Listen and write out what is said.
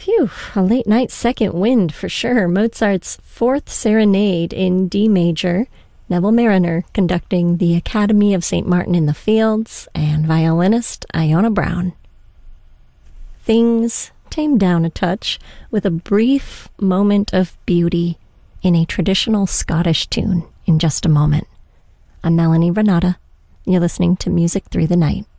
Phew, a late night second wind for sure. Mozart's Fourth Serenade in D major, Neville Mariner conducting the Academy of St. Martin in the Fields, and violinist Iona Brown. Things tamed down a touch with a brief moment of beauty in a traditional Scottish tune in just a moment. I'm Melanie Renata. You're listening to Music Through the Night.